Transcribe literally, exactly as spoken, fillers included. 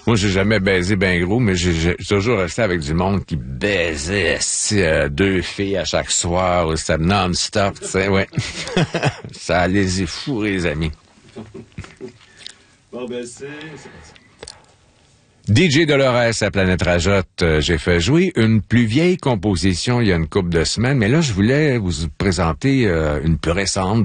Moi, j'ai jamais baisé ben gros, mais j'ai, j'ai toujours resté avec du monde qui baisait euh, deux filles à chaque soir. C'était non-stop, tu sais, ouais. Ça allait y fourrer, les amis. Bon, ben, c'est... c'est parti. D J Dolores à Planète Rajotte, euh, j'ai fait jouer une plus vieille composition il y a une couple de semaines, mais là, je voulais vous présenter euh, une plus récente.